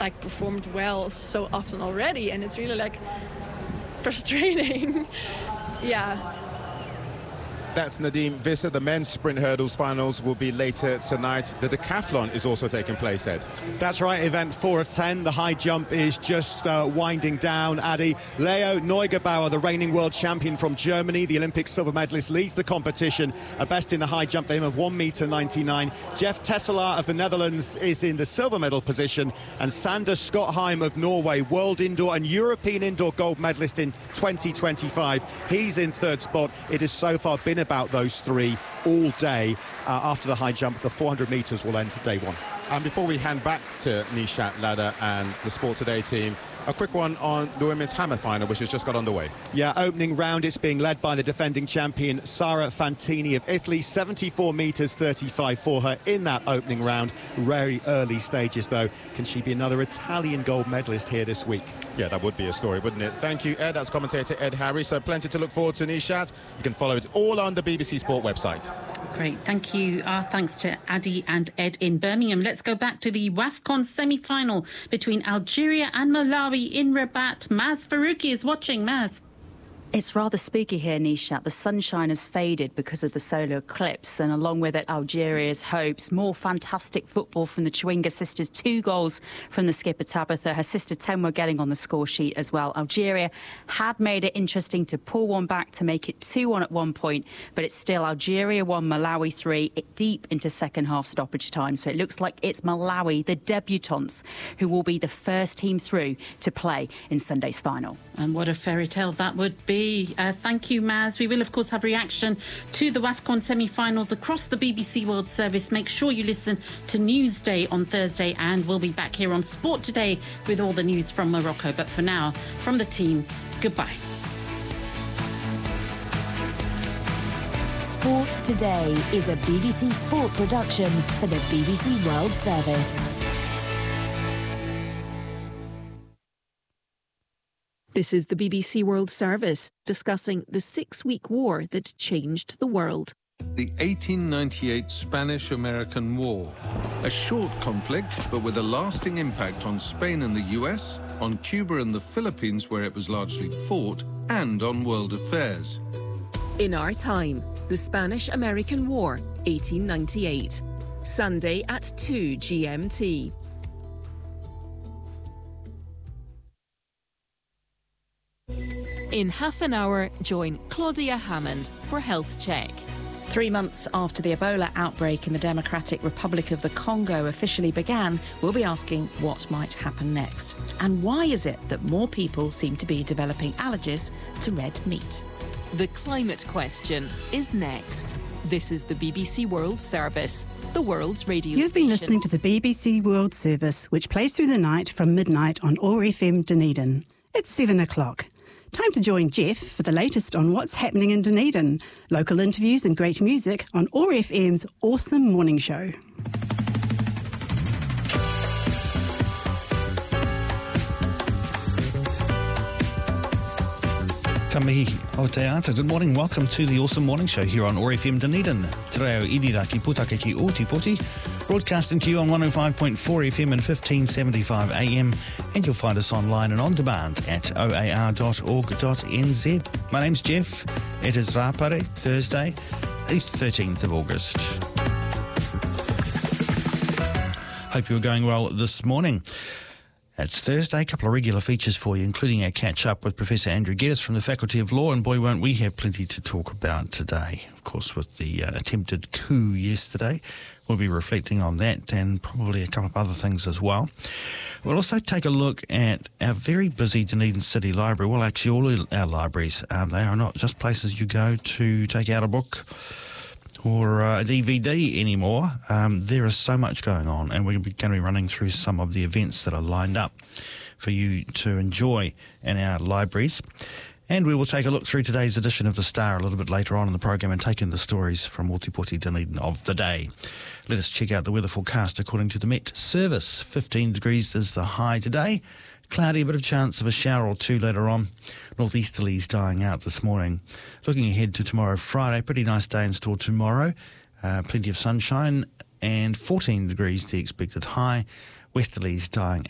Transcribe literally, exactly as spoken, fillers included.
like performed well so often already, and it's really like frustrating. Yeah. That's Nadim Visser. The men's sprint hurdles finals will be later tonight. The decathlon is also taking place, Ed. That's right, event four of ten. The high jump is just uh, winding down, Addy. Leo Neugebauer, the reigning world champion from Germany, the Olympic silver medalist, leads the competition. A best in the high jump for him of one metre ninety-nine. Jeff Tesselaar of the Netherlands is in the silver medal position. And Sander Skotheim of Norway, world indoor and European indoor gold medalist in twenty twenty-five. He's in third spot. It has so far been about those three all day. Uh, after the high jump, the four hundred metres will end day one. And before we hand back to Nishat Ladder and the Sport Today team, a quick one on the women's hammer final, which has just got underway. Yeah, opening round, it's being led by the defending champion, Sara Fantini of Italy. seventy-four metres thirty-five for her in that opening round. Very early stages, though. Can she be another Italian gold medalist here this week? Yeah, that would be a story, wouldn't it? Thank you, Ed. That's commentator Ed Harry. So plenty to look forward to, Nishat. You can follow it all on the B B C Sport website. Great, thank you. Our thanks to Addy and Ed in Birmingham. Let's go back to the WAFCON semi-final between Algeria and Malawi in Rabat. Maz Faruqi is watching. Maz. It's rather spooky here, Nishat. The sunshine has faded because of the solar eclipse, and along with it, Algeria's hopes. More fantastic football from the Chewinga sisters. Two goals from the skipper, Tabitha. Her sister, Tenwa, getting on the score sheet as well. Algeria had made it interesting to pull one back to make it two one at one point, but it's still Algeria one, Malawi three, deep into second half stoppage time. So it looks like it's Malawi, the debutantes, who will be the first team through to play in Sunday's final. And what a fairy tale that would be. Uh, thank you, Maz. We will, of course, have reaction to the WAFCON semi-finals across the B B C World Service. Make sure you listen to Newsday on Thursday, and we'll be back here on Sport Today with all the news from Morocco. But for now, from the team, goodbye. Sport Today is a B B C Sport production for the B B C World Service. This is the B B C World Service, discussing the six-week war that changed the world. The eighteen ninety-eight Spanish-American War. A short conflict, but with a lasting impact on Spain and the U S, on Cuba and the Philippines, where it was largely fought, and on world affairs. In our time, the Spanish-American War, eighteen ninety-eight. Sunday at two G M T. In half an hour, join Claudia Hammond for Health Check. Three months after the Ebola outbreak in the Democratic Republic of the Congo officially began, we'll be asking what might happen next. And why is it that more people seem to be developing allergies to red meat? The climate question is next. This is the B B C World Service, the world's radio You've station. been listening to the B B C World Service, which plays through the night from midnight on O A R F M Dunedin. It's seven o'clock. Time to join Jeff for the latest on what's happening in Dunedin. Local interviews and great music on O A R F M's Awesome Morning Show. Ka mihi o te ata. Good morning, welcome to the Awesome Morning Show here on O A R F M Dunedin. Today o irira ki putake ki Otipoti, broadcasting to you on one oh five point four F M and fifteen seventy-five A M, and you'll find us online and on demand at o a r dot org dot n z. My name's Jeff. It is Rapare, Thursday, the thirteenth of August. Hope you're going well this morning. It's Thursday, a couple of regular features for you, including a catch-up with Professor Andrew Geddes from the Faculty of Law, and boy, won't we have plenty to talk about today. Of course, with the uh, attempted coup yesterday, we'll be reflecting on that and probably a couple of other things as well. We'll also take a look at our very busy Dunedin City Library. Well, actually, all our libraries, um, they are not just places you go to take out a book or uh, a D V D anymore. Um, there is so much going on, and we're going to be running through some of the events that are lined up for you to enjoy in our libraries. And we will take a look through today's edition of The Star a little bit later on in the program and take in the stories from Otipoti Dunedin of the day. Let us check out the weather forecast according to the Met Service. fifteen degrees is the high today. Cloudy, a bit of chance of a shower or two later on. Northeasterlies dying out this morning. Looking ahead to tomorrow, Friday, pretty nice day in store tomorrow. Uh, plenty of sunshine and fourteen degrees the expected high. Westerlies dying